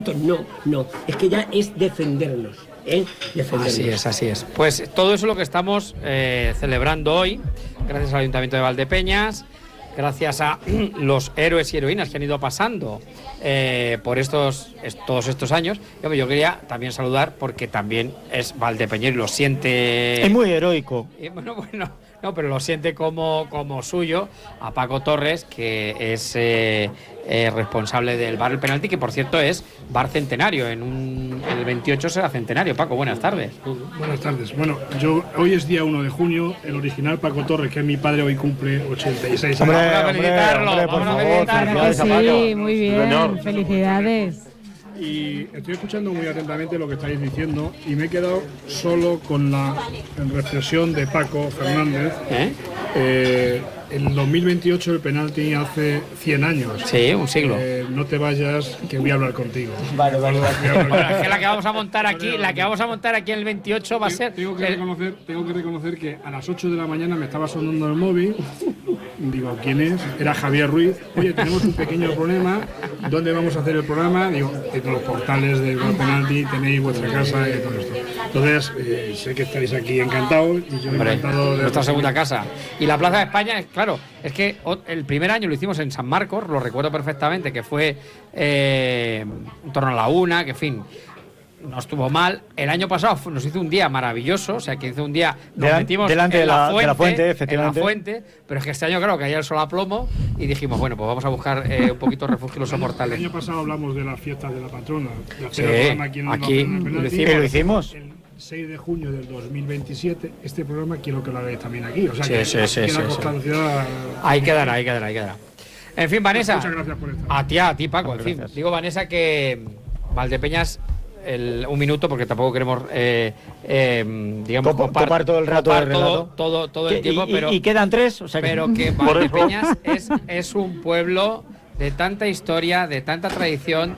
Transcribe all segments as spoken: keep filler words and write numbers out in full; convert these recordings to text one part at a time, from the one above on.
No, no, es que ya es defendernos, ¿eh? Defendernos. Así es, así es. Pues todo eso es lo que estamos eh, celebrando hoy, gracias al Ayuntamiento de Valdepeñas, gracias a los héroes y heroínas que han ido pasando eh, por estos, est todos estos años. Yo, yo quería también saludar, porque también es valdepeñero y lo siente... Es muy heroico. Y, bueno, bueno, no, pero lo siente como, como suyo, a Paco Torres, que es eh, eh, responsable del bar El Penalti, que por cierto es bar centenario, en un, el veintiocho será centenario. Paco, buenas tardes. Buenas tardes. Bueno, yo hoy es día uno de junio, el original Paco Torres, que es mi padre, hoy cumple ochenta y seis años. Vamos a felicitarlo, hombre, vamos a favor, felicitarlo. Sí, muy bien, señor. Felicidades. Y estoy escuchando muy atentamente lo que estáis diciendo y me he quedado solo con la reflexión de Paco Fernández. ¿Eh? Eh, en dos mil veintiocho el penalti hace cien años. Sí, un siglo. Eh, no te vayas, que voy a hablar contigo. Vale, vale, vale. Bueno, es que la que vamos a montar aquí, la que vamos a montar aquí en el veintiocho va a ser... Tengo que, reconocer, tengo que reconocer que a las ocho de la mañana me estaba sonando el móvil. Digo, ¿quién es? Era Javier Ruiz. Oye, tenemos un pequeño problema. ¿Dónde vamos a hacer el programa? Digo, en los portales del Bar Penalti tenéis vuestra casa y todo esto. Entonces, eh, sé que estáis aquí encantados y yo Hombre, encantado de nuestra segunda casa. Y la Plaza de España, es claro, es que el primer año lo hicimos en San Marcos, lo recuerdo perfectamente, que fue eh, en torno a la una, que en fin, no estuvo mal. El año pasado nos hizo un día maravilloso, o sea, que hizo un día, nos Delan, metimos delante en de, la, la fuente, de la fuente, efectivamente. En la fuente, pero es que este año, claro, caía el sol a plomo y dijimos, bueno, pues vamos a buscar eh, un poquito de refugio en los soportales. El año pasado hablamos de las fiestas de la patrona. De hacer Sí, el programa aquí, en el aquí Bar Penalti. lo hicimos. ¿Que lo hicimos? El seis de junio del dos mil veintisiete, este programa quiero que lo hagáis también aquí. O sea, Sí, que sí, sí, queda sí, sí. constancia. Ahí quedará, ahí quedará, ahí quedará. En fin, Vanessa. Muchas gracias por estar. A ti, a ti, Paco. En fin, Gracias. digo, Vanessa, que Valdepeñas, el, un minuto, porque tampoco queremos, eh, eh, digamos, Cop- copar todo el rato copar del todo, relato. todo, todo Que- el tiempo, y, pero, y quedan tres, o sea que... pero que Valdepeñas es, es un pueblo de tanta historia, de tanta tradición.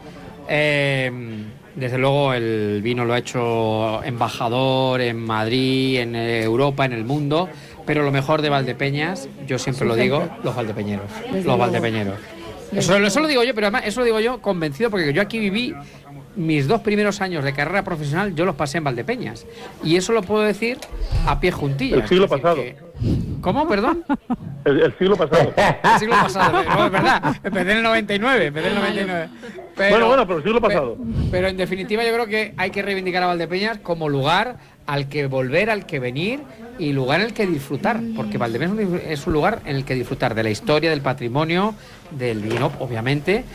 Eh, desde luego el vino lo ha hecho embajador en Madrid, en Europa, en el mundo, pero lo mejor de Valdepeñas, yo siempre lo digo, los valdepeñeros, los valdepeñeros. Eso, eso lo digo yo, pero además eso lo digo yo convencido, porque yo aquí viví mis dos primeros años de carrera profesional, yo los pasé en Valdepeñas, y eso lo puedo decir a pie juntillas. El siglo Es decir, pasado. que... ¿Cómo? ¿Perdón? El, el siglo pasado. El siglo pasado, no, es verdad, empecé en el noventa y nueve, empecé en el noventa y nueve. Pero, Bueno, bueno, pero el siglo pasado. Pero, pero en definitiva yo creo que hay que reivindicar a Valdepeñas como lugar al que volver, al que venir y lugar en el que disfrutar, porque Valdepeñas es un lugar en el que disfrutar de la historia, del patrimonio, del vino, obviamente,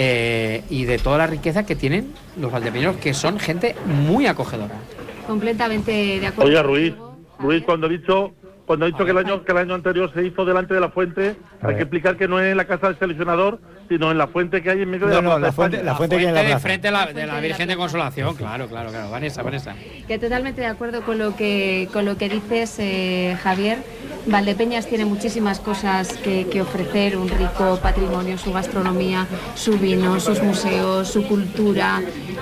eh, y de toda la riqueza que tienen los valdepeñeros, que son gente muy acogedora. Completamente de acuerdo. Oiga, Ruiz, contigo, Ruiz, Javier. cuando ha dicho, cuando ha dicho que el año, que el año anterior se hizo delante de la fuente, hay que explicar que no es en la casa del seleccionador, sino en la fuente que hay en medio de No, la no, Plaza la de fuente, España. la fuente que hay en la de plaza. frente a la, de la Virgen de Consolación, claro, claro, claro. Vanessa, Vanessa. Que totalmente de acuerdo con lo que con lo que dices, eh, Javier. Valdepeñas tiene muchísimas cosas que, que ofrecer, un rico patrimonio, su gastronomía, su vino, sus museos, su cultura,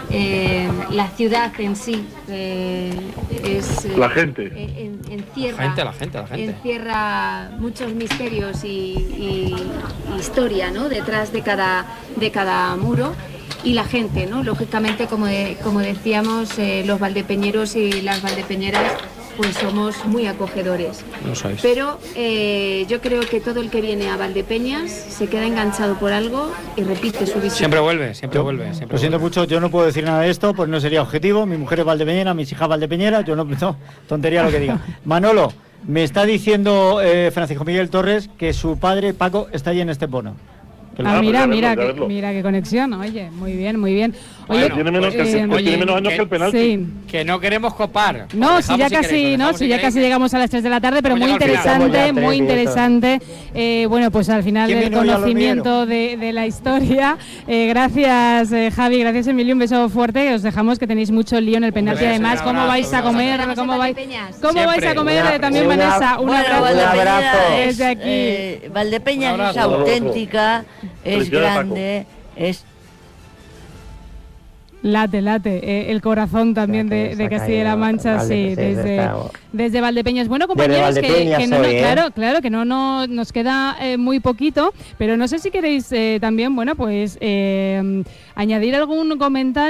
eh, la ciudad en sí eh, es eh, La gente. eh, en- encierra, La gente, la gente, la gente. encierra muchos misterios y, y- y historia, ¿no? Detrás de cada de cada muro. Y la gente, ¿no? Lógicamente, como, de- como decíamos, eh, los valdepeñeros y las valdepeñeras pues somos muy acogedores. No sois. Pero eh, yo creo que todo el que viene a Valdepeñas se queda enganchado por algo y repite su visita. Siempre vuelve, siempre Yo, vuelve. Siempre lo siento vuelve. mucho, yo no puedo decir nada de esto, pues no sería objetivo. Mi mujer es valdepeñera, mis hijas valdepeñeras, yo no, no, tontería lo que diga. Manolo, me está diciendo eh, Francisco Miguel Torres que su padre Paco está allí en Estepona. Que lo- Ah, Ah, mira, pues ya mira, verlo, ya que, verlo. mira qué conexión, oye, muy bien, muy bien. Oye, Bueno, tiene menos, que, el- eh, que tiene menos años que- que el penalti. sí. Que no queremos copar. No, Os si dejamos ya si casi, queréis, os no, dejamos si si ya queréis. casi llegamos a las tres de la tarde, pero Hemos muy llegado al final. interesante, Estamos ya muy tres, y interesante. Eh, bueno, pues al final ¿Quién del vino hoy a los conocimiento de, de la historia. Eh, gracias, eh, Javi, gracias, Emilio, un beso fuerte. Os dejamos que tenéis mucho lío en el penalti. beso, Además, un ¿cómo abrazo, vais un a abrazo. comer? Esperamos en ¿Cómo vais, Valdepeñas. cómo vais a Siempre. comer? Una- Eh, también, una- Vanessa, un Bueno, abrazo Valdepeñas es, desde aquí. eh, Valdepeñas Un es abrazo. auténtica, es Felicidades, Paco. grande, es Late, late, eh, el corazón también de, de Castilla-La Mancha, sí, desde, desde Valdepeñas. Bueno, compañeros, que, que no, soy, ¿eh? claro, claro, que no, no nos queda eh, muy poquito, pero no sé si queréis eh, también, bueno, pues eh, añadir algún comentario.